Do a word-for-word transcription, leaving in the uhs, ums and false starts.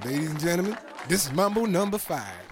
Ladies and gentlemen, this is Mambo number five.